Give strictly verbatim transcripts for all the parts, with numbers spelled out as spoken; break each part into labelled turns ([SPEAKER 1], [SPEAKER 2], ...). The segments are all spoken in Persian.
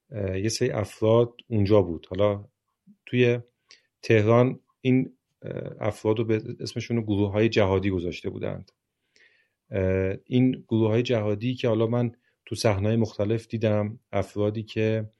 [SPEAKER 1] یه سری افراد اونجا بود. حالا توی تهران این افراد رو به اسمشون رو گروه های جهادی گذاشته بودند. این گروه های جهادی که حالا من تو صحنه‌های مختلف دیدم افرادی که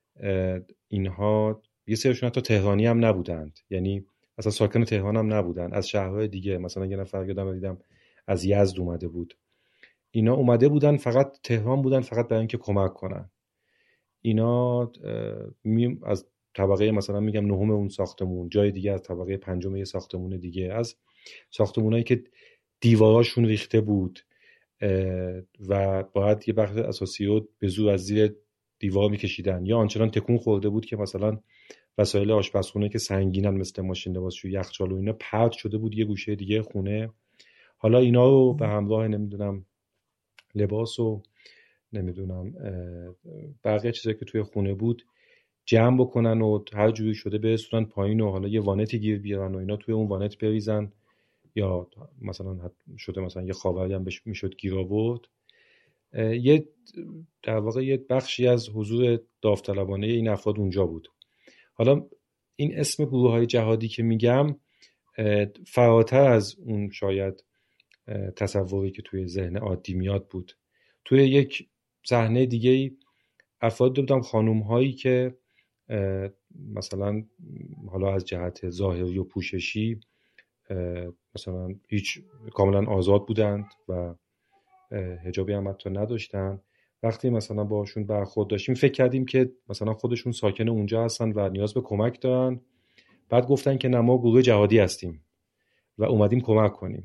[SPEAKER 1] اینها یه سریشون حتی تهرانی هم نبودند، یعنی اصلا ساکن تهران هم نبودند، از شهرهای دیگه، مثلا یه نفر یادم دیدم از یزد اومده بود. اینا اومده بودن فقط تهران بودن فقط برای اینکه کمک کنن. اینا از طبقه مثلا میگم نهم اون ساختمون، جای دیگه از طبقه پنجم یه ساختمون دیگه، از ساختمونایی که دیواراشون ریخته بود و باید یه بخش اساسی رو به زور از زیر دیوار میکشیدن، یا آنچنان تکون خورده بود که مثلا وسایل آشپزخونه که سنگینن مثل ماشین لباسشویی، یخچال و اینا پرت شده بود یه گوشه دیگه خونه. حالا اینا رو به همراه نمیدونم لباس و نمیدونم بقیه چیزایی که توی خونه بود جمع بکنن و هر جوری شده برسونن پایین و حالا یه وانتی گیر بیارن و اینا توی اون وانت بریزن، یا مثلا شده مثلا یه خاوری هم بهش میشد گیر آورد. یه در واقع یه بخشی از حضور داوطلبانه این افراد اونجا بود. حالا این اسم گروه‌های جهادی که میگم فراتر از اون شاید تصوری که توی ذهن عادی میاد بود. توی یک صحنه دیگه افراد بودم، خانوم‌هایی که مثلا حالا از جهت ظاهری و پوششی مثلا هیچ کاملا آزاد بودند و حجابی هم حتی نداشتن. وقتی مثلا باشون برخورد داشتیم فکر کردیم که مثلا خودشون ساکن اونجا هستن و نیاز به کمک دارن. بعد گفتن که نه ما گروه جهادی هستیم و اومدیم کمک کنیم.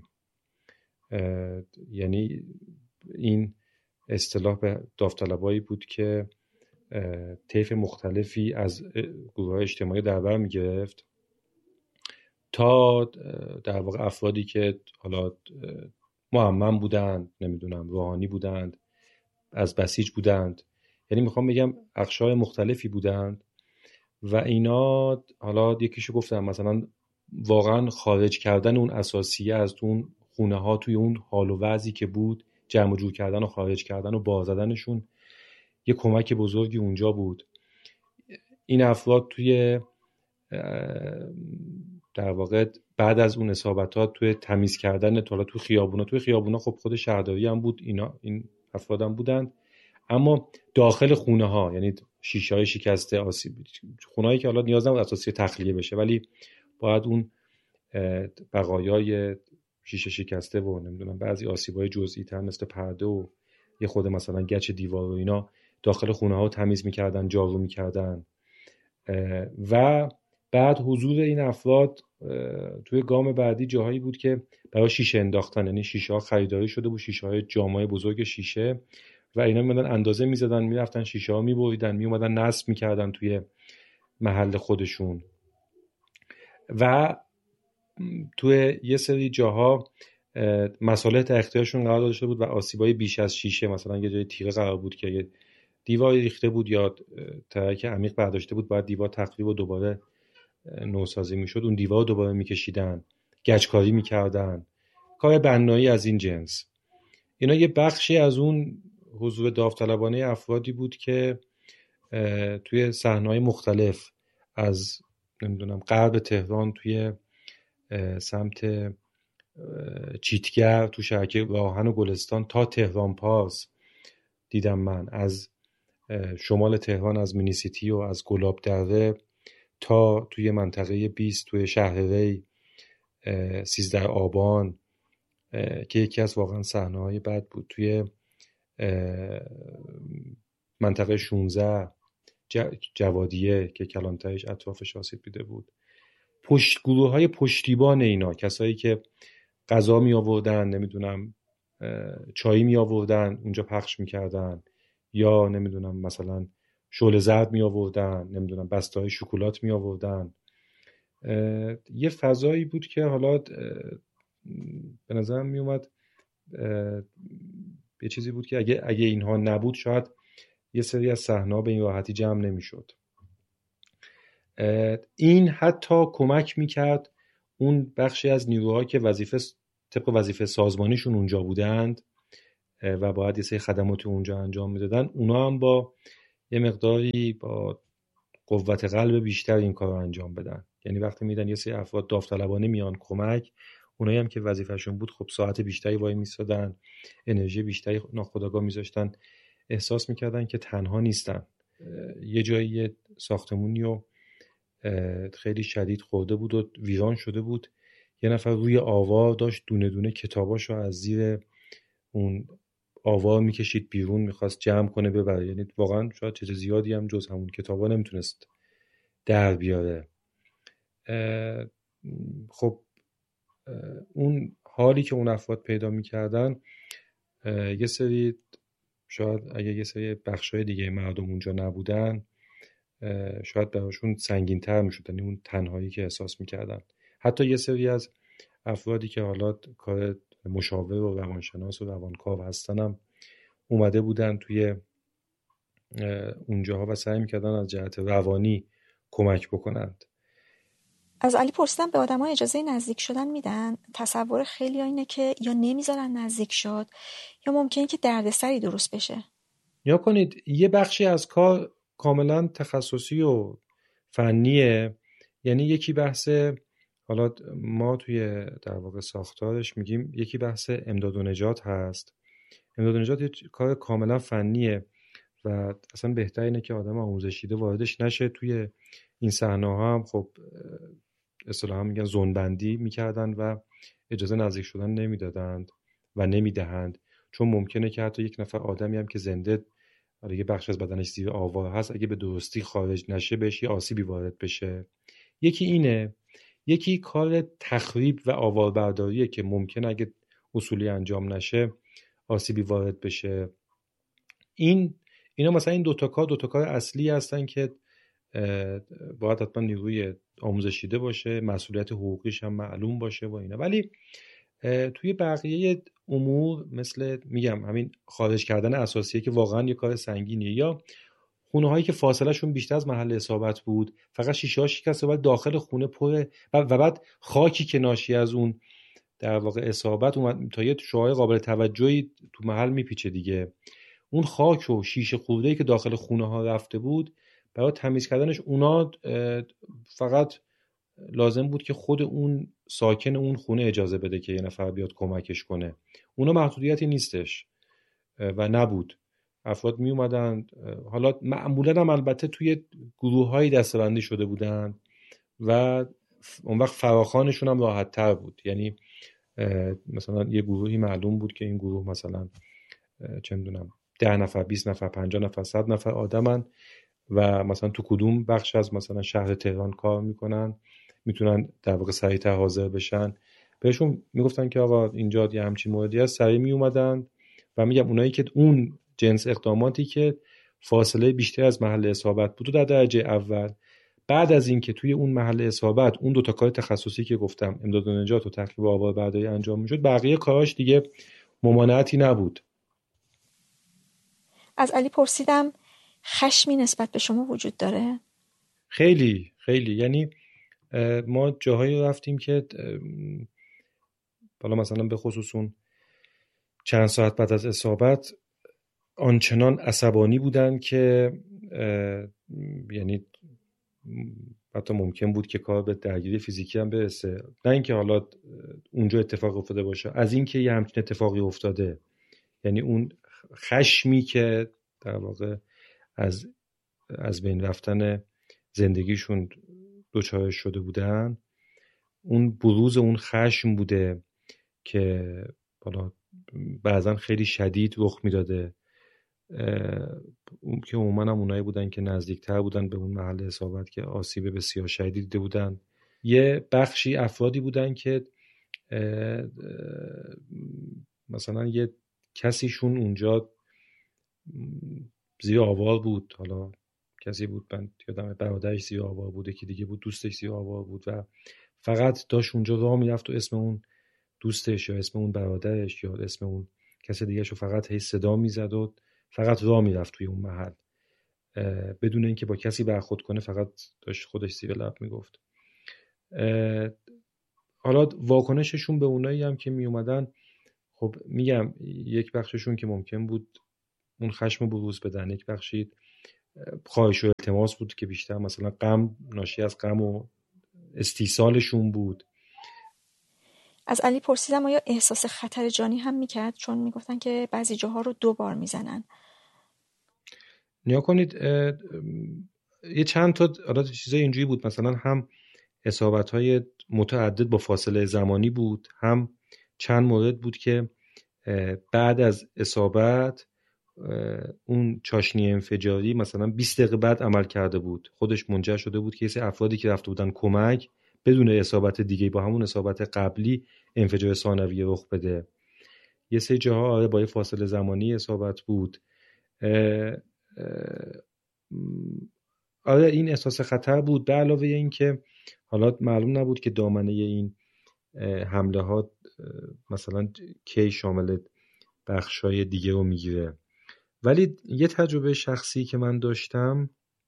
[SPEAKER 1] یعنی این اصطلاح به داوطلبایی بود که طیف مختلفی از گروه اجتماعی در بر می گرفت تا در واقع افرادی که حالا معمم بودند، نمیدونم روحانی بودند، از بسیج بودند، یعنی میخوام بگم اقشار مختلفی بودند و اینا حالا یکیشو گفتم مثلا واقعا خارج کردن اون اساسیه از اون خونه ها توی اون حال و وضعی که بود، جمع و جور کردن و خارج کردن و باز زدنشون یه کمک بزرگی اونجا بود. این افراد توی در واقع بعد از اون اصابتات توی تمیز کردن حالا توی خیابونا توی خیابونا خب خود شهرداری هم بود، اینا این افراد هم بودند، اما داخل خونه ها یعنی شیشه های شکسته، آسیب خونه هایی که حالا نیاز نبود اساسی تخلیه بشه ولی باید اون بقایای شیشه شکسته و نمیدونم بعضی آسیب‌های جزئی تر مثل پرده و یه خود مثلا گچ دیوار و اینا داخل خونه ها تمیز میکردن، جارو میکردن. و بعد حضور این افراد توی گام بعدی جاهایی بود که برای شیشه انداختن، یعنی شیشه ها خریداری شده بود، شیشه های جامای بزرگ شیشه، و اینا میمدن اندازه میزدن میرفتن شیشه ها میبریدن میومدن نصب میکردن توی محل خودشون. و توی یه سری جاها مسئله تا اختیارشون قرار داده شده بود و آسیبای بیش از شیشه، مثلا یه جای تیره قرار بود که یه دیواری ریخته بود یا ترک عمیق برداشته بود، باید دیوار تخریب و دوباره نوسازی میشد، اون دیوار دوباره میکشیدن، گچکاری میکردن، کار بنایی از این جنس. اینا یه بخشی از اون حضور داوطلبانه افرادی بود که توی صحنه‌های مختلف از نمیدونم غرب تهران توی سمت چیتگر تو شهرک راهن و گلستان تا تهران پاس دیدم من، از شمال تهران از مینیسیتی و از گلاب دره تا توی منطقه بیست توی شهر ری، سیزده آبان که یکی از واقعا صحنه‌های بد بود، توی منطقه شانزده جوادیه که کلانترش اطرافش آسیب دیده بود. پشت گروه های پشتیبان اینا، کسایی که غذا می آوردن، نمیدونم چای می آوردن اونجا پخش می کردن، یا نمیدونم مثلا شعله زرد می آوردن، نمیدونم بسته های شکلات می آوردن. یه فضایی بود که حالا به نظرم می اومد یه چیزی بود که اگه اگه اینها نبود شاید یه سری از صحنه‌ها به این راحتی جمع نمی‌شد. این حتی کمک می‌کرد اون بخشی از نیروها که وظیفه طبق وظیفه سازمانیشون اونجا بودند و باید یه سری خدمات اونجا انجام میدادن، اونا هم با یه مقداری با قوت قلب بیشتر این کار رو انجام بدن. یعنی وقتی میدن یه سری افراد داوطلبانه میان کمک، اونایی هم که وظیفه‌شون بود خب ساعت بیشتری وای میستادن، انرژی بیشتری ناخودآگاه میذاشتن، احساس میکردن که تنها نیستن. یه جایی یه ساختمونی رو خیلی شدید خورده بود و ویران شده بود، یه نفر روی آوار داشت دونه دونه کتاباشو از زیر اون آوار میکشید بیرون، میخواست جمع کنه ببره. یعنی واقعا شاید چیز زیادی هم جز همون کتابا نمیتونست در بیاره. خب اون حالی که اون افراد پیدا میکردن، یه سری شاید اگه یه سری بخشای دیگه مردم اونجا نبودن شاید براشون سنگین تر میشد، یعنی اون تنهایی که احساس میکردن. حتی یه سری از افرادی که حالا کار مشاور و روانشناس و روانکاو هستنم اومده بودن توی اونجاها و سعی میکردن از جهت روانی کمک بکنند.
[SPEAKER 2] از علی پرسیدم به آدم‌ها اجازه نزدیک شدن میدن؟ تصور خیلی اینه که یا نمیذارن نزدیک شد یا ممکنه که دردسری درست بشه.
[SPEAKER 1] یا کنید یه بخشی از کار کاملا تخصصی و فنیه، یعنی یکی بحث، حالا ما توی در واقع ساختارش میگیم یکی بحث امداد و نجات هست. امداد و نجات یه کار کاملا فنیه و اصلا بهتر اینه که آدم آموزش دیده واردش نشه. توی این صحنه‌ها هم خب اصطلاحا میگن زونبندی میکردن و اجازه نزدیک شدن نمیدادند و نمیدهند، چون ممکنه که حتی یک نفر آدمی هم که زنده یه بخش از بدنش زیر آوار هست اگه به درستی خارج نشه بهش یه آسیبی وارد بشه. یکی اینه. یکی کار تخریب و آواربرداریه که ممکنه اگه اصولی انجام نشه آسیبی وارد بشه. این اینا مثلا این دوتا کار دوتا کار اصلی هستن که باید حتما نیروی آموزش دیده باشه، مسئولیت حقوقیش هم معلوم باشه و اینا. ولی توی بقیه امور مثل میگم همین خارج کردن اساسیه که واقعا یه کار سنگینیه، یا خونه هایی که فاصله شون بیشتر از محل اصابت بود، فقط شیشه ها شکسته و داخل خونه پره و بعد خاکی که ناشی از اون در واقع اصابت اومد تا یه شعاع قابل توجهی تو محل میپیچه دیگه. اون خاک و شیشه خورده‌ای که داخل خونه ها رفته بود برای تمیز کردنش اونا فقط لازم بود که خود اون ساکن اون خونه اجازه بده که یه نفر بیاد کمکش کنه. اونا محدودیتی نیستش و نبود. افراد می اومدن، حالا معمولا هم البته توی گروه هایی دسته‌بندی شده بودن و اون وقت فراخوانشون هم راحت تر بود. یعنی مثلا یه گروهی معلوم بود که این گروه مثلا چه میدونم ده نفر، بیست نفر، پنجاه نفر، صد نفر آدمن و مثلا تو کدوم بخش از مثلا شهر تهران کار میکنن، میتونن در واقع سریعتر حاضر بشن. بهشون میگفتن که آقا اینجا یه همچین موردی هست، سریع میومدن. و میگم اونایی که اون جنس اقداماتی که فاصله بیشتر از محل اصابت بود در درجه اول، بعد از این که توی اون محل اصابت اون دو تا کار تخصصی که گفتم امداد و نجات و تخریب آواربرداری انجام میشد، بقیه کاراش دیگه ممانعتی نبود.
[SPEAKER 2] از علی پرسیدم خشمی نسبت به شما وجود داره؟
[SPEAKER 1] خیلی خیلی. یعنی ما جاهایی رفتیم که بالا مثلا به خصوص اون چند ساعت بعد از اصابت آنچنان عصبانی بودن که یعنی حتی ممکن بود که کار به درگیری فیزیکی هم برسه. نه اینکه حالا اونجا اتفاق افتاده باشه، از اینکه یه همچین اتفاقی افتاده. یعنی اون خشمی که در واقع از از بین رفتن زندگیشون دوچارش شده بودن، اون بروز اون خشم بوده که بالا بعضا خیلی شدید رخ میداده. اون که عموما هم اونایی بودن که نزدیکتر بودن به اون محل اصابت که آسیب بسیار شدید دیده بودن. یه بخشی افرادی بودن که مثلا یه کسیشون اونجا زیر آوار بود، حالا کسی بود من یادم برادرش زیر آوار بوده که دیگه بود دوستش زیر آوار بود و فقط داشت اونجا راه میرفت و اسم اون دوستش یا اسم اون برادرش یا اسم اون کسی دیگه شو فقط هی صدا میزد و فقط راه میرفت توی اون محل بدون اینکه با کسی برخورد کنه، فقط داشت خودش زیر لب میگفت. حالا واکنششون به اونایی هم که می اومدن، خب میگم یک بخششون که ممکن بود اون خشم بروز بدن، یک بخشی خواهش و التماس بود که بیشتر مثلا غم، ناشی از غم و استیصالشون بود.
[SPEAKER 2] از علی پرسیدم آیا احساس خطر جانی هم میکرد، چون میگفتن که بعضی جاها رو دو بار میزنن.
[SPEAKER 1] نیا کنید یه چند تا حالا چیزای اینجوری بود، مثلا هم اصابت‌های متعدد با فاصله زمانی بود، هم چند مورد بود که بعد از اصابت اون چاشنی انفجاری مثلا بیست دقیقه بعد عمل کرده بود، خودش منجر شده بود که یه افرادی که رفته بودن کمک بدون اصابت دیگه با همون اصابت قبلی انفجار ثانویه رخ بده. یه سری جاها آره با یه فاصله زمانی اصابت بود. اه اه آره این احساس خطر بود. به علاوه این که حالا معلوم نبود که دامنه این حمله ها مثلا کی شامل بخشای دیگه رو میگیره. ولی یه تجربه شخصی که من داشتم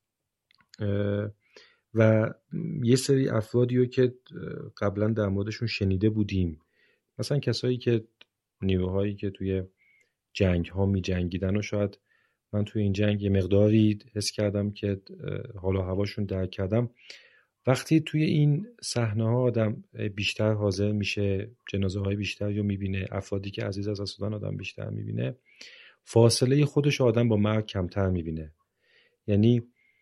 [SPEAKER 1] و یه سری افرادی رو که قبلا در موردشون شنیده بودیم، مثلا کسایی که نیروهایی که توی جنگ ها می جنگیدن و شاید من توی این جنگ یه مقداری حس کردم که حال و هواشون درک کردم. وقتی توی این صحنه ها آدم بیشتر حاضر میشه، جنازه های بیشتری رو میبینه، افرادی که عزیز از دست دادن آدم بیشتر میبینه، فاصله خودش آدم با مرگ کمتر میبینه. یعنی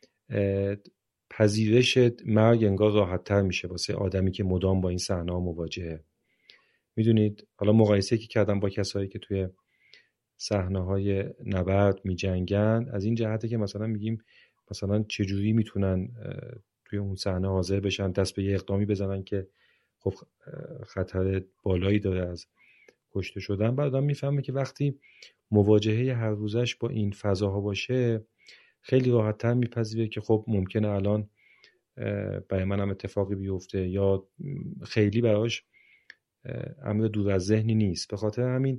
[SPEAKER 1] پذیرش مرگ انگار راحت تر میشه واسه آدمی که مدام با این صحنه ها مواجهه. میدونید حالا مقایسه که کردم با کسایی که توی صحنه های نبرد می جنگن، از این جهته که مثلا میگیم مثلا چجوری میتونن توی اون صحنه حاضر بشن، دست به یه اقدامی بزنن که خب خطر بالایی داره از کشته شدن. بعد آدم میفهمه که وقتی مواجهه هر روزش با این فضاها باشه خیلی راحت تر میپذیره که خب ممکنه الان برای منم اتفاقی بیفته یا خیلی براش امر دور از ذهنی نیست. به خاطر همین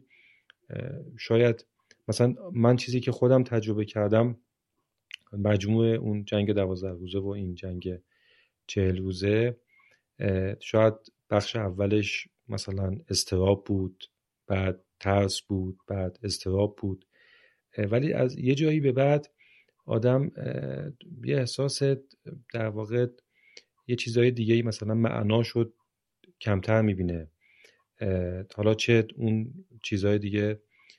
[SPEAKER 1] شاید مثلا من چیزی که خودم تجربه کردم مجموع اون جنگ دوازده روزه و این جنگ چهل روزه، شاید بخش اولش مثلا اضطراب بود، بعد ترس بود، بعد اضطراب بود، ولی از یه جایی به بعد آدم یه احساس در واقع یه چیزای دیگه مثلا معناشو کمتر میبینه. حالا چه اون چیزای دیگه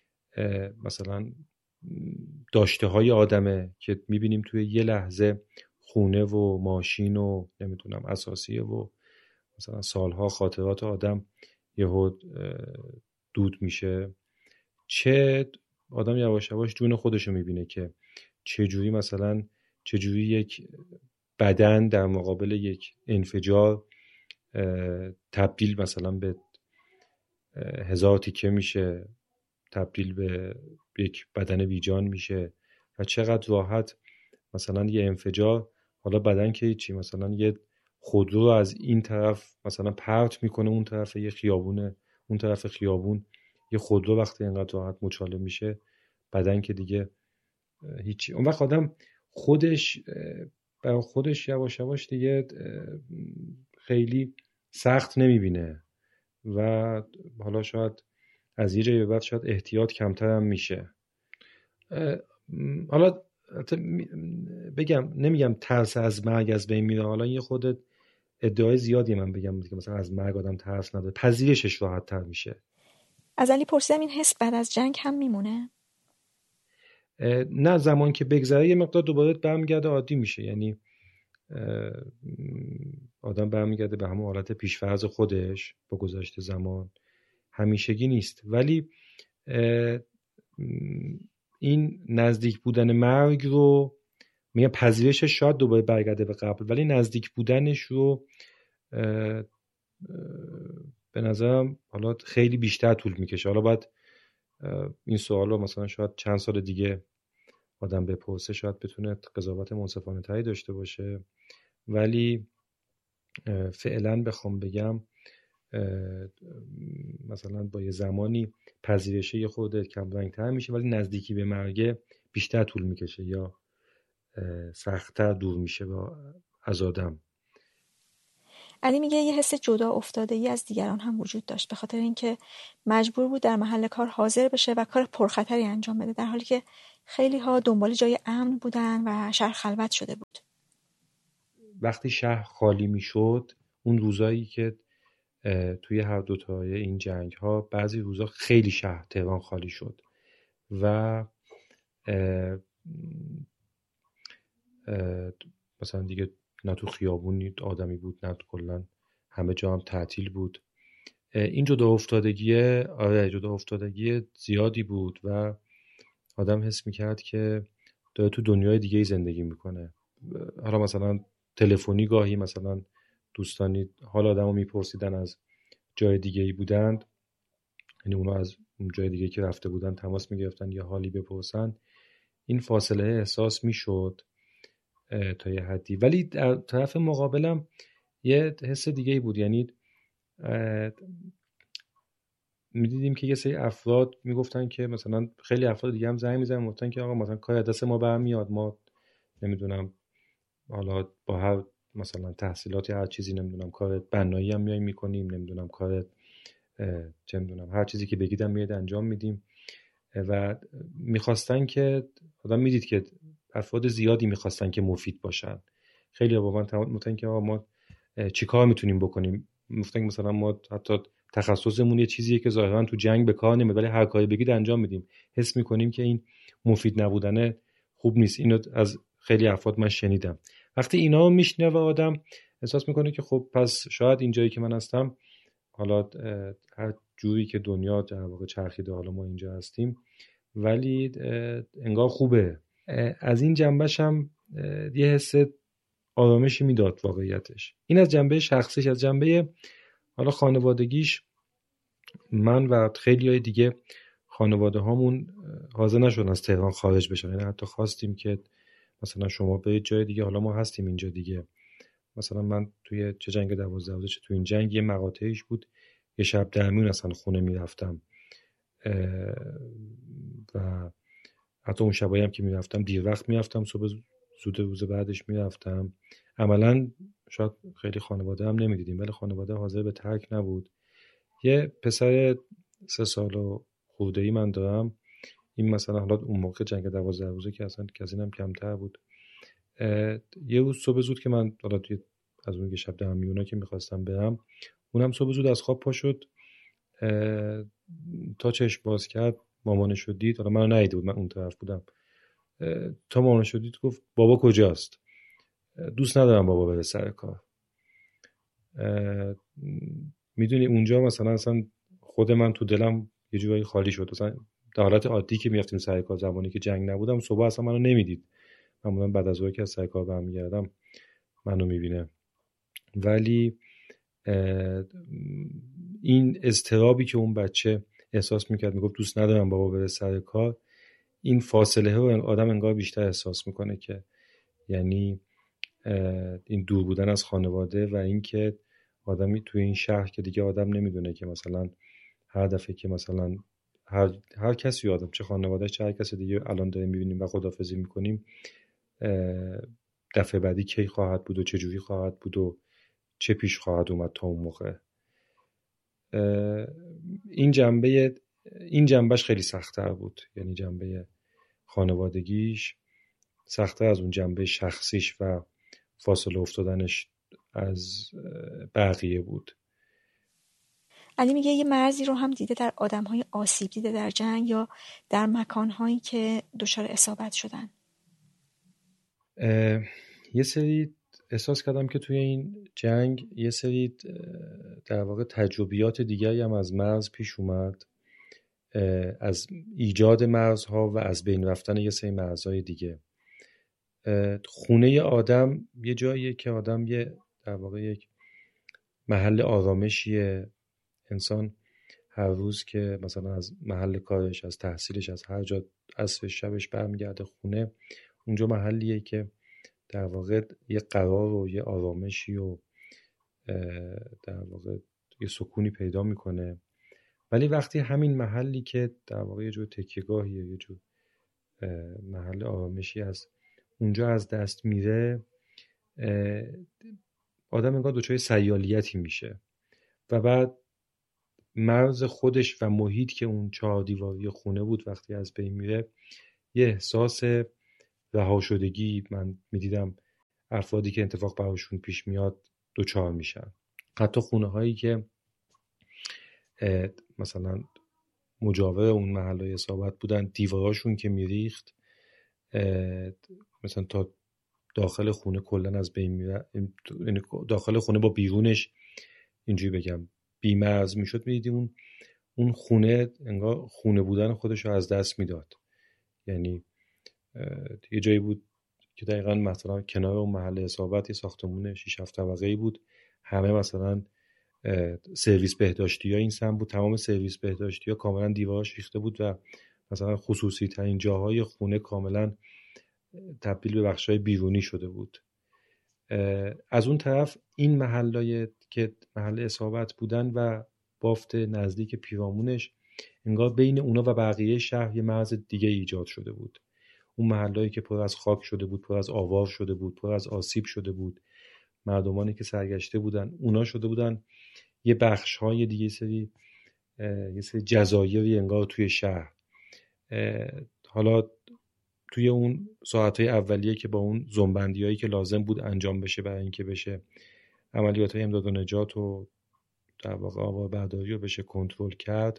[SPEAKER 1] مثلا داشته های آدمه که میبینیم توی یه لحظه خونه و ماشین و نمیدونم اساسیه و مثلا سالها خاطرات آدم یهو دود میشه، چه آدم یواش یواش جون خودشو میبینه که چجوری مثلا چجوری یک بدن در مقابل یک انفجار تبدیل مثلا به هزار تیکه میشه، تبدیل به یک بدن بیجان میشه و چقدر راحت مثلا یه انفجار، حالا بدن که چی، مثلا یه خودرو رو از این طرف مثلا پرت میکنه اون طرف یه خیابونه، اون طرف خیابون یه خودرو وقتی اینقدر راحت مچاله میشه، بدن که دیگه هیچی. اون وقت آدم خودش برای خودش یواش یواش دیگه خیلی سخت نمیبینه و حالا شاید از یه جایی به بعد شاید احتیاط کمتر هم میشه. حالا بگم نمیگم ترس از مرگ از بین میره، حالا یه خودت ادعای زیادی من بگم دیگه مثلا از مرگ آدم ترس نداره، پذیرشش راحت تر میشه.
[SPEAKER 2] از علی پرسیدم این حس بعد از جنگ هم میمونه؟
[SPEAKER 1] نه، زمان که بگذره یه مقدار دوباره برمیگرده عادی میشه، یعنی آدم برمیگرده به همون حالت پیشفرض خودش با گذشت زمان، همیشگی نیست. ولی این نزدیک بودن مرگ رو میگم پذیرشش شاید دوباره برگرده به قبل، ولی نزدیک بودنش رو به نظرم حالا خیلی بیشتر طول میکشه. حالا باید این سوال رو مثلا شاید چند سال دیگه آدم بپرسه، شاید بتونه قضاوت منصفانه تری داشته باشه، ولی فعلا بخوام بگم مثلا با یه زمانی پذیرشه یه خورده کم رنگ‌تر میشه، ولی نزدیکی به مرگ بیشتر طول میکشه یا سخت‌تر دور میشه با از آدم.
[SPEAKER 2] علی میگه یه حس جدا افتادگی از دیگران هم وجود داشت، به خاطر اینکه مجبور بود در محل کار حاضر بشه و کار پرخطری انجام بده، در حالی که خیلی ها دنبال جای امن بودن و شهر خلوت شده بود.
[SPEAKER 1] وقتی شهر خالی میشد، اون روزایی که توی هر دو تای این جنگ ها بعضی روزا خیلی شهر تهران خالی شد و اه اه مثلا دیگه نه تو خیابونی آدمی بود، نه کلا همه جا هم تعطیل بود. این جدا افتادگی آره جدا افتادگی زیادی بود و آدم حس میکرد که داره تو دنیای دیگه زندگی میکنه. حالا مثلا تلفنی گاهی مثلا دوستانی حال آدمو میپرسیدن از جای دیگه ای بودند، یعنی اونا از جای دیگه که رفته بودن تماس میگرفتن یا حالی بپرسن. این فاصله احساس میشد تا یه حدی، ولی در طرف مقابلم یه حس دیگه ای بود. یعنی میدیدیم که یه سری افراد میگفتن که مثلا خیلی افراد دیگه هم زنگ میزنن گفتن که آقا مثلا کار دست ما برمیاد، ما نمیدونم حالا با هر مثلا تحصیلاتی هر چیزی نمیدونم کار بنایی هم میایم میکنیم، نمیدونم کار چه میدونم هر چیزی که بگیدم میاد انجام میدیم و میخواستن که آدم میدید که افراد زیادی میخواستن که مفید باشن. خیلی با من تمام میگفتن که آقا ما چیکار میتونیم بکنیم، میگفتن که مثلا ما حتی تخصصمون یه چیزیه که ظاهرا تو جنگ به کار نمیاد ولی هر کاری بگید انجام میدیم، حس میکنیم که این مفید نبودن خوب نیست. اینو از خیلی افراد من شنیدم. وقتی اینا رو میشنوه آدم احساس میکنه که خب پس شاید اینجایی که من هستم، حالا هر جوری که دنیا در واقع چرخیده حالا ما اینجا هستیم، ولی انگار خوبه. از این جنبش هم یه حس آرامشی میداد واقعیتش. این از جنبه شخصیش. از جنبه حالا خانوادگیش، من و خیلی های دیگه خانواده هامون حاضر نشدن از تهران خارج بشن، یعنی حتی خواستیم که مثلا شما برید جای دیگه، حالا ما هستیم اینجا دیگه. مثلا من توی چه جنگ دوازده روزه چه توی این جنگ یه مقاطعیش بود یه شب در میون اصلا خونه میرفتم و حتی اون شبایی هم که میرفتم دیر وقت میرفتم، صبح زود روز بعدش میرفتم. عملا شاید خیلی خانواده هم نمیدیدیم ولی خانواده حاضر به ترک نبود. یه پسر سه سال و خورده‌ای من دارم. این مثلا حالا اون موقع جنگ دوازده روزه که اصلا کسی هم کمتر بود. یه روز صبح زود که من حالا توی از اون شب در میونا که میخواستم برم، اونم صبح زود از خواب پا شد، تا چشم باز کرد مامانش رو دید. حالا منو ندیده بود، من اون طرف بودم. تا مامانش رو دید گفت بابا کجاست؟ دوست ندارم بابا بره سر کار. میدونی اونجا مثلا اصلا خود من تو دلم یه جورایی خالی شد. مثلا در حالت عادی که میرفتیم سر کار زمانی که جنگ نبودم، صبح اصلا منو نمیدید، معمولا بعد از ظهر که از سر کار برمیگردم منو میبینه. ولی این اضطرابی که اون بچه احساس میکرد، میگفت دوست ندارم بابا بره سر کار، این فاصله رو آدم انگار بیشتر احساس میکنه که یعنی این دور بودن از خانواده و این که آدمی توی این شهر که دیگه آدم نمیدونه که مثلا هر دفعه که مثلا هر, هر کسی آدم چه خانوادهش چه هر کسی دیگه الان داریم میبینیم و خداحافظی میکنیم، دفعه بعدی کی خواهد بود و چه جوری خواهد بود و چه پیش خواهد اومد تا اون موقع. این جنبه این جنبش خیلی سخت‌تر بود، یعنی جنبه خانوادگیش سخت‌تر از اون جنبه شخصیش و فاصله افتادنش از بقیه بود.
[SPEAKER 2] علی میگه یه مرزی رو هم دیده در آدم‌های آسیب دیده در جنگ یا در مکان‌هایی که دچار اصابت شدن.
[SPEAKER 1] یه سری احساس کردم که توی این جنگ یه سری در واقع تجربیات دیگری هم از مرز پیش اومد، از ایجاد مرزها و از بین رفتن یه سری مرزهای دیگه. خونه آدم یه جاییه که آدم یه در واقع یک محل آرامشیه. انسان هر روز که مثلا از محل کارش، از تحصیلش، از هر جا عصر شبش برمیگرده خونه، اونجا محلیه که در واقع یه قرار و یه آرامشی و در واقع یه سکونی پیدا میکنه. ولی وقتی همین محلی که در واقع یه جور تکیه‌گاهیه، یه جور محل آرامشی از اونجا از دست میره، آدم انگار دچار سیالیتی میشه و بعد مرز خودش و محیط که اون چهار دیواری خونه بود وقتی از بین میره، یه احساس رها شدگی من میدیدم افرادی که اتفاق براشون پیش میاد دوچار میشن. حتی خونه هایی که مثلا مجاور اون محلهای اصابت بودن، دیواراشون که میریخت مثلا تا داخل خونه کلن از بین میره، داخل خونه با بیرونش اینجوری بگم بی‌مرز میشد. میدیدیم اون اون خونه انگار خونه بودن خودش رو از دست میداد. یعنی یه جایی بود که دقیقاً مثلا کنار اون محل اصابت یه ساختمون شش هفت طبقه‌ای بود، همه مثلا سرویس بهداشتی‌ها این سم بود، تمام سرویس بهداشتی‌ها کاملا دیوارش ریخته بود و مثلا خصوصی ترین جاهای خونه کاملا تبدیل به بخشای بیرونی شده بود. از اون طرف این محلای که محل اصابت بودن و بافت نزدیک پیرامونش انگار بین اونا و بقیه شهر یه مرز دیگه ایجاد شده بود. اون محلایی که پر از خاک شده بود، پر از آوار شده بود، پر از آسیب شده بود، مردمانی که سرگشته بودن اونا شده بودن یه بخش‌های دیگه، سری یه سری جزایری انگار توی شهر. حالا توی اون ساعتهای اولیه که با اون زنبندیایی که لازم بود انجام بشه برای اینکه بشه عملیات‌های امداد و نجات و در واقع آواربرداری رو بشه کنترل کرد،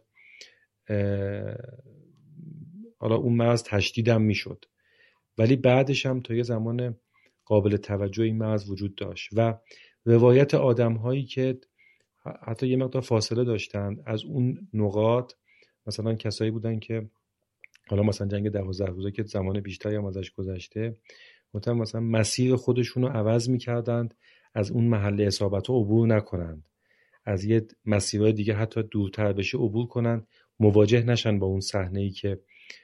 [SPEAKER 1] حالا اون مرز تشدیدم میشد، ولی بعدش هم تا یه زمان قابل توجه این مرز وجود داشت و روایت آدم‌هایی که حتی یه مقدار فاصله داشتن از اون نقاط، مثلا کسایی بودن که حالا مثلا جنگ دوازده روزه که زمان بیشتری هم ازش گذشته، مثلا مسیر خودشون رو عوض می‌کردند، از اون محل اصابت رو عبور نکنند، از یه مسیرهای دیگه حتی دورتر بشه عبور کنن، مواجه نشن با اون صحنه‌ای که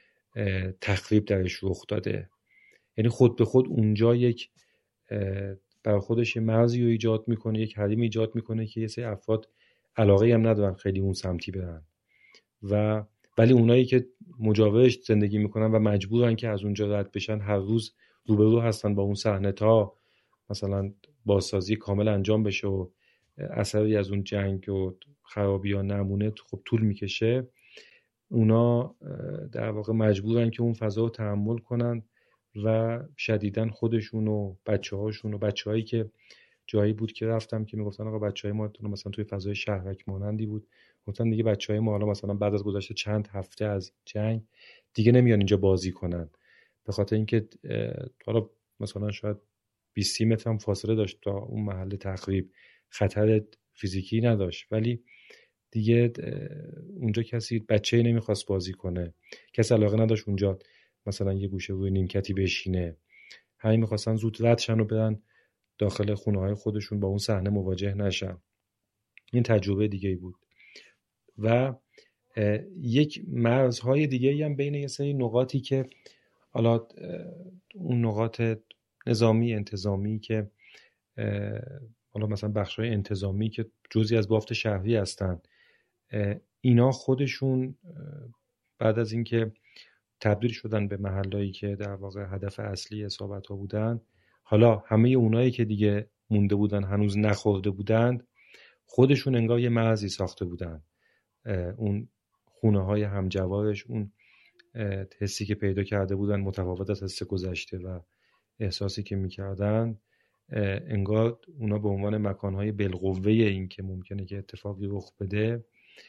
[SPEAKER 1] تخریب درش رخ داده. یعنی خود به خود اونجا یک برای خودش مرزی رو ایجاد میکنه، یک حریم ایجاد میکنه که یه سری افراد علاقه هم ندارن خیلی اون سمتی برن و ولی اونایی که مجاورش زندگی میکنن و مجبورن که از اونجا رد بشن، هر روز روبرو هستن با اون صحنه تا مثلا بازسازی کامل انجام بشه و اثری از اون جنگ و خرابی ها نمونه، خب طول میکشه. اونا در واقع مجبورن که اون فضا رو تحمل کنن و شدیداً خودشون و بچه هاشون و بچه هایی که جایی بود که رفتم که میگفتن آقا بچه های ما مثلا توی فضای شهرک مانندی بود، گفتن دیگه بچه های ما حالا مثلا بعد از گذشت چند هفته از جنگ دیگه نمیان اینجا بازی کنن، به خاطر اینکه حالا مثلا شاید بیست متر هم فاصله داشت تا اون محل تخریب، خطر فیزیکی نداشت ولی دیگه اونجا کسی بچه‌ای نمیخواست بازی کنه، کسی علاقه نداشت اونجا مثلا یه گوشه روی نیمکتی بشینه، همین میخواستن زود رد شن و برن داخل خونه‌های خودشون با اون صحنه مواجه نشن. این تجربه دیگه‌ای بود و یک مرزهای دیگه‌ای هم بین یه سری نقاطی که حالا اون نقاط نظامی انتظامی که حالا مثلا بخش‌های انتظامی که جزئی از بافت شهری هستن، اینا خودشون بعد از اینکه تبدیل شدن به محلهایی که در واقع هدف اصلی اصابت‌ها بودن، حالا همه اونایی که دیگه مونده بودن هنوز نخورده بودند، خودشون انگار یه مرزی ساخته بودن. اون خونه‌های همجوارش، اون حسی که پیدا کرده بودن متفاوت از حس گذشته و احساسی که می‌کردن، انگار اونا به عنوان مکان‌های بالقوه این که ممکنه که اتفاقی رخ بده،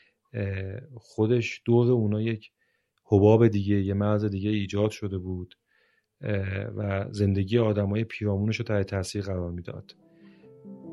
[SPEAKER 1] خودش دور اونا یک حباب دیگه، یه مرز دیگه ایجاد شده بود و زندگی آدمای پیرامونش رو تحت تاثیر قرار میداد.